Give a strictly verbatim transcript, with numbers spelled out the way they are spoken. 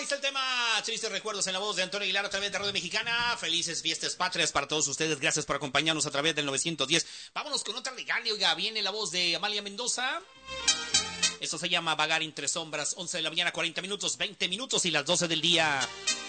está el tema Tristes Recuerdos en la voz de Antonio Aguilar a través de Radio Mexicana. Felices fiestas patrias para todos ustedes. Gracias por acompañarnos a través del novecientos diez. Vámonos con otra regalo. Oiga, viene la voz de Amalia Mendoza. Esto se llama Vagar entre sombras. once de la mañana, cuarenta minutos, veinte minutos y las doce del día.